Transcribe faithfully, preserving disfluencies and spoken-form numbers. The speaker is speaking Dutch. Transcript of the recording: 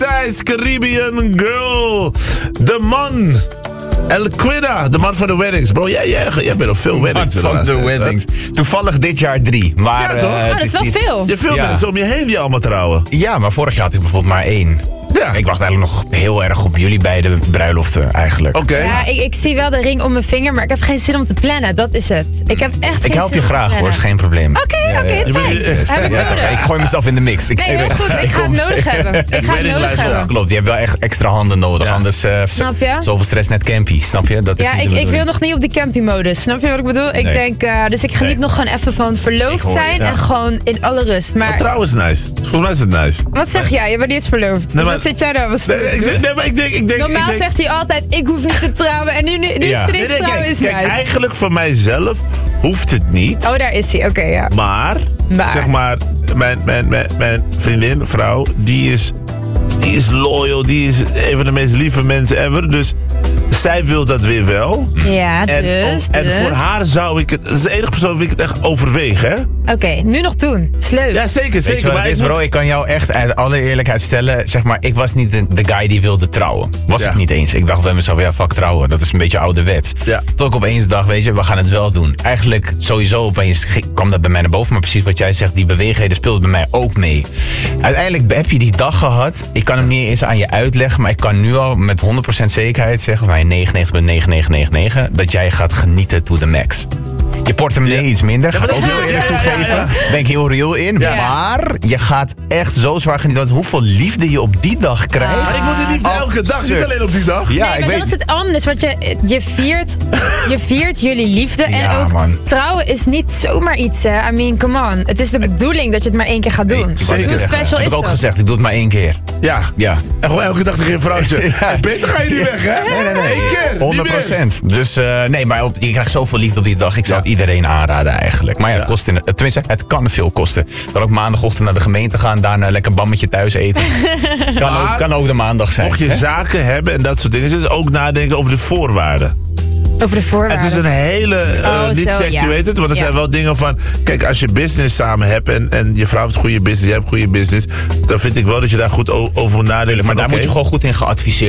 Thijs, Caribbean Girl. De man. El Quida, de man van de weddings. Bro, jij, jij, jij bent op veel weddings. Man van de weddings. Toevallig dit jaar drie. Maar, Ja, toch? uh, Oh, het dat is wel niet... veel. Je hebt veel Ja. mensen om je heen die allemaal trouwen. Ja, maar vorig jaar had ik bijvoorbeeld maar één. Ja. Ik wacht eigenlijk nog heel erg op jullie beide bruiloften eigenlijk. Oké. Ja, ik, ik zie wel de ring om mijn vinger, maar ik heb geen zin om te plannen. Dat is het. Ik heb echt Ik geen help zin je om te graag hoor, plannen. is geen probleem. Oké, Ja, oké, ja. Thijs. Je bent- Heb ik Ja, toch, nodig. ik gooi mezelf in de mix. Ik, Nee, heel goed. Ik ga het nodig hebben. Ik ga het nodig Weddinglijst hebben. Klopt, je hebt wel echt extra handen nodig. Ja. Anders uh, Snap je? zoveel stress net campy, snap je? Dat is Ja, niet de ik, ik wil bedoeling. nog niet op die campy-modus. Snap je wat ik bedoel? Ik Nee. denk, uh, dus ik geniet Nee. nog gewoon even van Ik verloofd hoor je, zijn ja. en gewoon in alle rust. Maar Maar trouwens nice. Volgens mij is het nice. wat zeg jij? Je bent niet eens verloofd. Dus Nee, maar- wat zit jij daar wel Nee, ik, denk- nee, maar ik denk... Ik denk Normaal ik denk, zegt hij altijd, ik hoef niet te trouwen. En nu, nu, nu Ja. is er Nee, eens nee, trouwen kijk, is kijk, nice. eigenlijk voor mijzelf hoeft het niet. Oh, daar is hij. Oké, ja. Maar, Maar. zeg maar, mijn, mijn, mijn, mijn vriendin, vrouw, die is, die is loyal. Die is een van de meest lieve mensen ever. Dus zij wil dat weer wel. Ja, En, dus, en dus. voor haar zou ik het... Dat is de enige persoon wie ik het echt overweeg, hè? Oké, nu nog doen. Is leuk. Ja, zeker, Weet je zeker. wat Maar het is, ik moet- bro? Ik kan jou echt uit alle eerlijkheid vertellen. Zeg maar, ik was niet de, de guy die wilde trouwen. Was Ja. ik niet eens. Ik dacht bij mezelf, ja, fuck trouwen. Dat is een beetje ouderwets. Ja. Tot ik opeens dacht, weet je, we gaan het wel doen. Eigenlijk sowieso opeens ge- kwam dat bij mij naar boven. Maar precies wat jij zegt, die beweegheden speelden bij mij ook mee. Uiteindelijk heb je die dag gehad. Ik kan hem niet eens aan je uitleggen. Maar ik kan nu al met honderd procent zekerheid zeggen, bij negenennegentig komma negen negen negen negen, dat jij gaat genieten to the max. Je portemonnee Ja. iets minder, ga ik maar ook dat- heel ja, eerlijk ja, ja, toegeven. ja. Ben ik heel reëel in. Ja. Maar je gaat echt zo zwaar genieten. Want hoeveel liefde je op die dag krijgt. Maar ik wil die liefde elke dag, niet Absurd. alleen op die dag. Ja, nee, ik maar weet. dat is het anders. Want je, je, viert, je viert jullie liefde. En Ja, ook man. trouwen is niet zomaar iets, hè. I mean, come on. Het is de bedoeling dat je het maar één keer gaat doen. Ik wou Zeker. net Hoe zeggen, special heb is ik ook dat? gezegd, ik doe het maar één keer. Ja. Ja. En gewoon elke dag tegen een vrouwtje. Ja. Beter ga je niet weg, hè? Nee, nee, nee. Eén keer. honderd procent. Dus uh, nee, maar op, je krijgt zoveel liefde op die dag. Ik zou Ja. het iedereen aanraden eigenlijk. Maar ja, het Ja. kost in, tenminste, het kan veel kosten. Kan ook maandagochtend naar de gemeente gaan, daarna een lekker bammetje thuis eten. kan, Maar ook, kan ook de maandag zijn. Mocht je hè? zaken hebben en dat soort dingen, dus ook nadenken over de voorwaarden. Over de voorwaarden. Het is een hele, uh, Oh, niet zo, sexy, ja. weet het? Want er Ja. zijn wel dingen van, kijk, als je business samen hebt en, en je vrouw heeft goede business, jij hebt goede business, dan vind ik wel dat je daar goed o- over moet nadenken. Maar van, daar oké, moet je gewoon goed in geadviseerd